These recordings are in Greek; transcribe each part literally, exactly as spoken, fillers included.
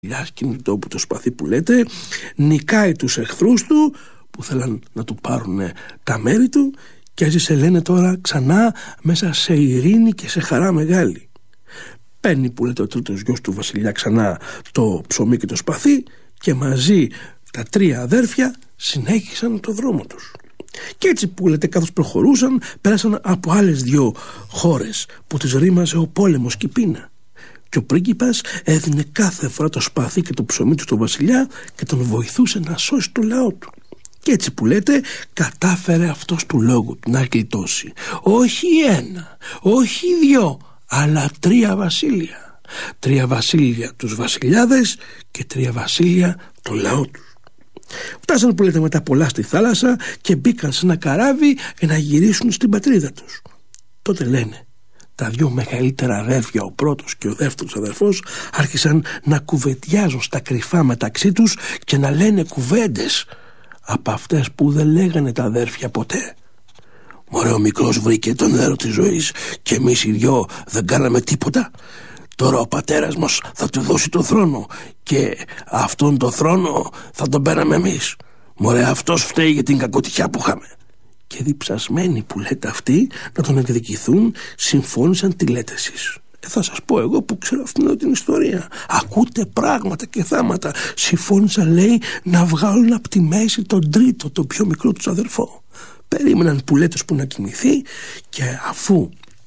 βασιλιάς του τόπου, το σπαθί που λέτε, νικάει τους εχθρούς του που θέλαν να του πάρουν τα μέρη του και έζησε, λένε, τώρα ξανά μέσα σε ειρήνη και σε χαρά μεγάλη. Παίρνει, που λέτε, ο τρίτος γιος του βασιλιά ξανά το ψωμί και το σπαθί και μαζί τα τρία αδέρφια συνέχισαν το δρόμο τους. Και έτσι, που λέτε, καθώς προχωρούσαν, πέρασαν από άλλες δύο χώρες που τις ρήμαζε ο πόλεμος και η πείνα. Και ο πρίγκιπας έδινε κάθε φορά το σπαθί και το ψωμί του στο βασιλιά και τον βοηθούσε να σώσει το λαό του. Και έτσι, που λέτε, κατάφερε αυτός του λόγου να γλιτώσει όχι ένα, όχι δυο, αλλά τρία βασίλεια. Τρία βασίλεια τους βασιλιάδες και τρία βασίλεια το λαό τους. Φτάσαν, που λέτε, μετά πολλά στη θάλασσα και μπήκαν σε ένα καράβι για να γυρίσουν στην πατρίδα τους. Τότε, λένε, τα δυο μεγαλύτερα αδέρφια, ο πρώτος και ο δεύτερος αδερφός, άρχισαν να κουβεντιάζουν στα κρυφά μεταξύ τους και να λένε κουβέντες από αυτές που δεν λέγανε τα αδέρφια ποτέ. Μωρέ, ο μικρός βρήκε το νερό της ζωής και εμείς οι δυο δεν κάναμε τίποτα. Τώρα ο πατέρας μας θα του δώσει το θρόνο και αυτόν το θρόνο θα τον πέραμε εμείς. Μωρέ, αυτός φταίει για την κακοτυχιά που είχαμε. Και διψασμένοι, που λέτε, αυτοί να τον εκδικηθούν, συμφώνησαν, τι λέτε εσείς. Ε, θα σας πω εγώ που ξέρω αυτήν εδώ την ιστορία. Ακούτε πράγματα και θάματα. Συμφώνησαν, λέει, να βγάλουν από τη μέση τον τρίτο, τον πιο μικρό τους αδερφό. Περίμεναν, που λέτε, που να κοιμηθεί και αφού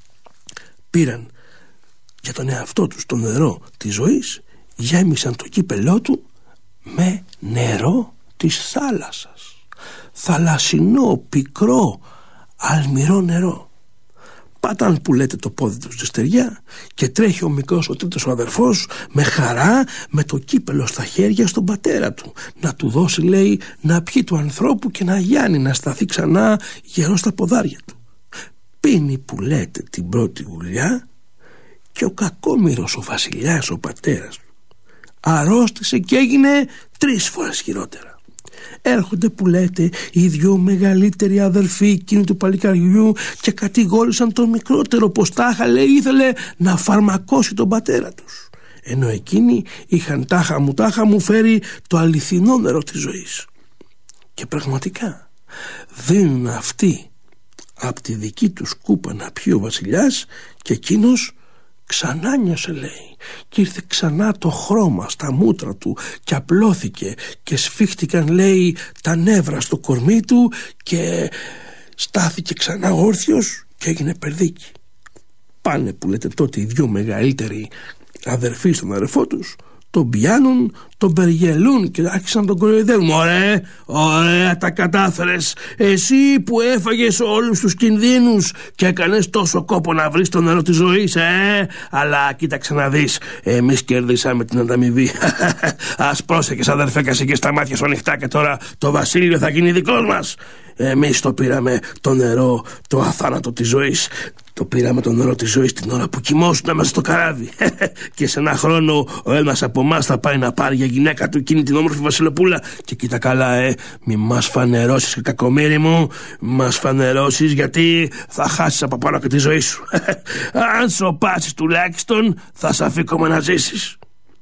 πήραν για τον εαυτό τους το νερό της ζωής, γέμισαν το κύπελό του με νερό της θάλασσας. Θαλασσινό, πικρό, αλμυρό νερό. Πάταν, που λέτε, το πόδι του στη στεριά και τρέχει ο μικρός, ο τρίτος ο αδερφός, με χαρά, με το κύπελο στα χέρια στον πατέρα του, να του δώσει, λέει, να πιει του ανθρώπου και να γιάνει, να σταθεί ξανά γερό στα ποδάρια του. Πίνει, που λέτε, την πρώτη γουλιά και ο κακόμοιρος ο βασιλιάς, ο πατέρας του, αρρώστησε και έγινε τρεις φορές χειρότερα. Έρχονται, που λέτε, οι δυο μεγαλύτεροι αδερφοί εκείνου του παλικαριού και κατηγόρησαν τον μικρότερο πως τάχα, λέει, ήθελε να φαρμακώσει τον πατέρα τους, ενώ εκείνοι είχαν τάχα μου τάχα μου φέρει το αληθινό νερό της ζωής. Και πραγματικά δίνουν αυτοί από τη δική τους κούπα να πιει ο βασιλιάς και εκείνος ξανά νιώσε, λέει, και ήρθε ξανά το χρώμα στα μούτρα του και απλώθηκε και σφίχτηκαν, λέει, τα νεύρα στο κορμί του και στάθηκε ξανά όρθιος και έγινε περδίκι. Πάνε, που λέτε, τότε οι δυο μεγαλύτεροι αδερφοί στον αδερφό τους, τον πιάνουν, τον περιγελούν και άρχισαν να τον κοροϊδεύουν. Ωραία, ωραία τα κατάφερες. Εσύ που έφαγες όλους τους κινδύνους και έκανες τόσο κόπο να βρεις το νερό της ζωής, ε! Αλλά κοίταξε να δεις, εμείς κερδίσαμε την ανταμοιβή. Ας πρόσεχες, αδερφέ, και και στα μάτια σου ανοιχτά και τώρα το βασίλειο θα γίνει δικός μας. Εμείς το πήραμε το νερό, το αθάνατο της ζωής. Το πήραμε το νερό της ζωής την ώρα που κοιμόσουν μέσα στο καράβι. Και σε ένα χρόνο ο ένας από εμάς θα πάει να πάρει για γυναίκα του εκείνη την όμορφη βασιλοπούλα. Και κοίτα καλά, ε, μη μας φανερώσεις, κακομοίρη μου, μας φανερώσεις, γιατί θα χάσεις από πάνω και τη ζωή σου. Αν σοπάσεις τουλάχιστον θα σε αφήκουμε να ζήσεις.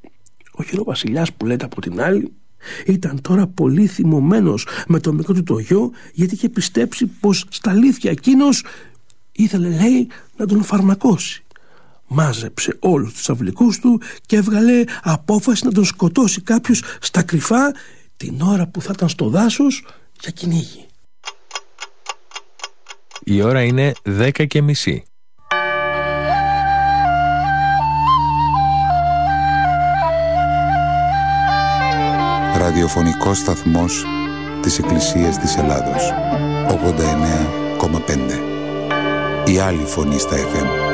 Ο χειροβασιλιάς, που λέτε, από την άλλη, ήταν τώρα πολύ θυμωμένος με το μικρό του το γιο, γιατί είχε πιστέψει πως στα αλήθεια εκείνος ήθελε, λέει, να τον φαρμακώσει. Μάζεψε όλους τους αυλικούς του και έβγαλε απόφαση να τον σκοτώσει κάποιος στα κρυφά την ώρα που θα ήταν στο δάσος για κυνήγι. Η ώρα είναι δέκα και μισή. Ραδιοφωνικός σταθμός της Εκκλησίας της Ελλάδος, ογδόντα εννέα κόμμα πέντε. Η άλλη φωνή στα εφ εμ.